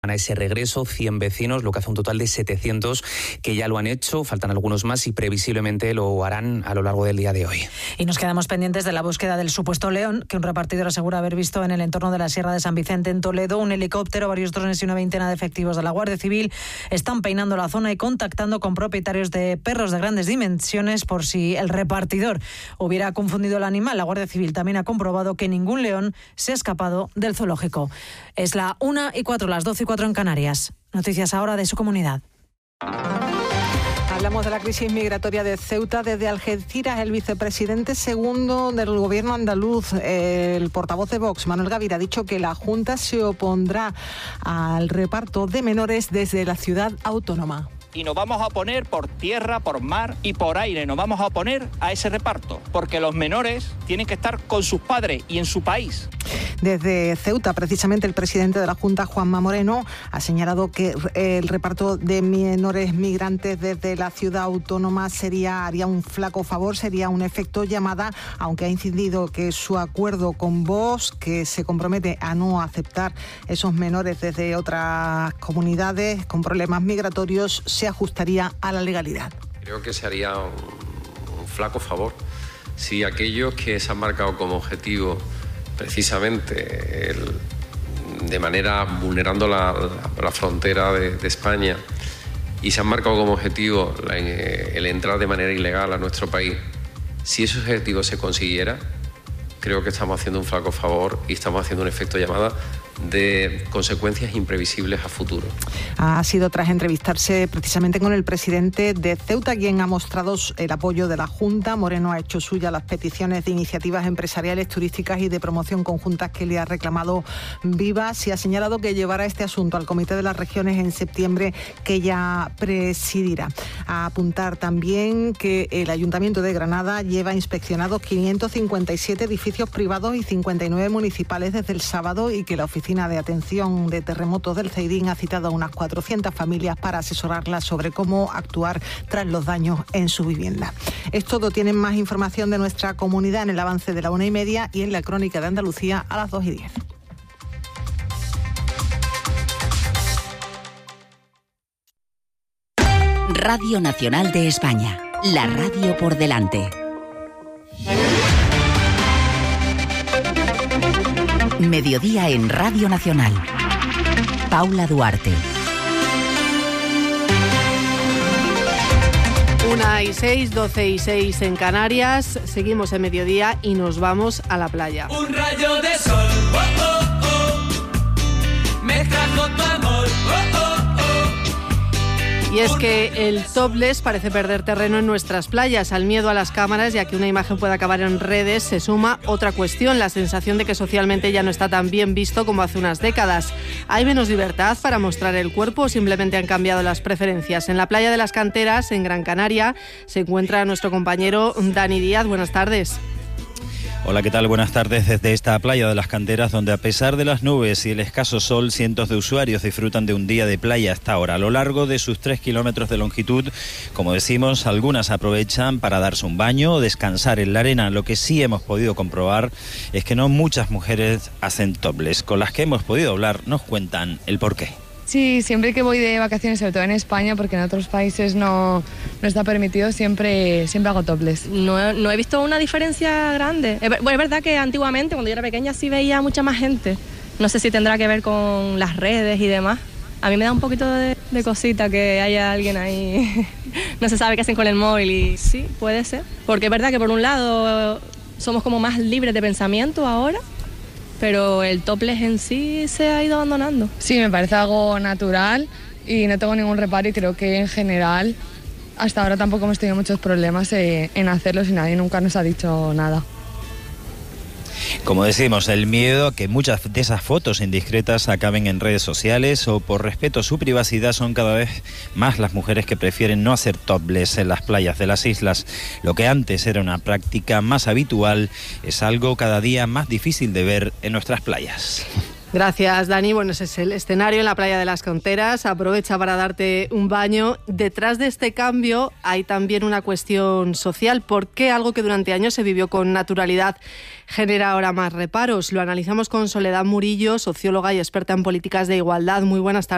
A ese regreso, 100 vecinos, lo que hace un total de 700 que ya lo han hecho. Faltan algunos más y previsiblemente lo harán a lo largo del día de hoy. Y nos quedamos pendientes de la búsqueda del supuesto león, que un repartidor asegura haber visto en el entorno de la Sierra de San Vicente, en Toledo. Un helicóptero, varios drones y una veintena de efectivos de la Guardia Civil están peinando la zona y contactando con propietarios de perros de grandes dimensiones por si el repartidor hubiera confundido el animal. La Guardia Civil también ha comprobado que ningún león se ha escapado del zoológico. Es la 1:04, las 12:04 en Canarias. Noticias ahora de su comunidad. Hablamos de la crisis migratoria de Ceuta. Desde Algeciras, el vicepresidente segundo del gobierno andaluz, el portavoz de Vox, Manuel Gavira, ha dicho que la Junta se opondrá al reparto de menores desde la ciudad autónoma. Y nos vamos a oponer por tierra, por mar y por aire. Nos vamos a oponer a ese reparto, porque los menores tienen que estar con sus padres y en su país. Desde Ceuta, precisamente, el presidente de la Junta, Juanma Moreno, ha señalado que el reparto de menores migrantes desde la ciudad autónoma haría un flaco favor, sería un efecto llamada, aunque ha incidido que su acuerdo con Vox, que se compromete a no aceptar esos menores desde otras comunidades con problemas migratorios, se ajustaría a la legalidad. Creo que se haría un flaco favor si aquellos que se han marcado como objetivo precisamente de manera vulnerando la frontera de España y se han marcado como objetivo el entrar de manera ilegal a nuestro país, si ese objetivo se consiguiera, creo que estamos haciendo un flaco favor y estamos haciendo un efecto llamada de consecuencias imprevisibles a futuro. Ha sido tras entrevistarse precisamente con el presidente de Ceuta, quien ha mostrado el apoyo de la Junta. Moreno ha hecho suya las peticiones de iniciativas empresariales, turísticas y de promoción conjuntas que le ha reclamado Vivas y ha señalado que llevará este asunto al Comité de las Regiones en septiembre, que ya presidirá. A apuntar también que el Ayuntamiento de Granada lleva inspeccionados 557 edificios privados y 59 municipales desde el sábado y que la Oficina de Atención de Terremotos del CEIDIN ha citado a unas 400 familias para asesorarlas sobre cómo actuar tras los daños en su vivienda. Es todo. Tienen más información de nuestra comunidad en el avance de la 1:30 y en la Crónica de Andalucía a las 2:10. Radio Nacional de España, la radio por delante. Mediodía en Radio Nacional. Paula Duarte. 1:06, 12:06 en Canarias. Seguimos en mediodía y nos vamos a la playa. Un rayo de sol, oh, oh, oh. Me trajo tu amor, oh, oh, oh. Y es que el topless parece perder terreno en nuestras playas. Al miedo a las cámaras y a que una imagen pueda acabar en redes se suma otra cuestión, la sensación de que socialmente ya no está tan bien visto como hace unas décadas. ¿Hay menos libertad para mostrar el cuerpo o simplemente han cambiado las preferencias? En la playa de las Canteras, en Gran Canaria, se encuentra nuestro compañero Dani Díaz. Buenas tardes. Hola, ¿qué tal? Buenas tardes desde esta playa de las Canteras, donde a pesar de las nubes y el escaso sol, cientos de usuarios disfrutan de un día de playa hasta ahora. A lo largo de sus 3 kilómetros de longitud, como decimos, algunas aprovechan para darse un baño o descansar en la arena. Lo que sí hemos podido comprobar es que no muchas mujeres hacen topless. Con las que hemos podido hablar nos cuentan el porqué. Sí, siempre que voy de vacaciones, sobre todo en España, porque en otros países no está permitido, siempre hago topless. No he visto una diferencia grande. Bueno, es verdad que antiguamente, cuando yo era pequeña, sí veía mucha más gente. No sé si tendrá que ver con las redes y demás. A mí me da un poquito de cosita que haya alguien ahí, no se sabe qué hacen con el móvil y sí, puede ser. Porque es verdad que por un lado somos como más libres de pensamiento ahora, pero el topless en sí se ha ido abandonando. Sí, me parece algo natural y no tengo ningún reparo y creo que en general hasta ahora tampoco hemos tenido muchos problemas en hacerlo y nadie nunca nos ha dicho nada. Como decimos, el miedo a que muchas de esas fotos indiscretas acaben en redes sociales o por respeto a su privacidad son cada vez más las mujeres que prefieren no hacer topless en las playas de las islas. Lo que antes era una práctica más habitual es algo cada día más difícil de ver en nuestras playas. Gracias, Dani. Bueno, ese es el escenario en la playa de las Canteras. Aprovecha para darte un baño. Detrás de este cambio hay también una cuestión social. ¿Por qué algo que durante años se vivió con naturalidad genera ahora más reparos? Lo analizamos con Soledad Murillo, socióloga y experta en políticas de igualdad. Muy buenas tardes.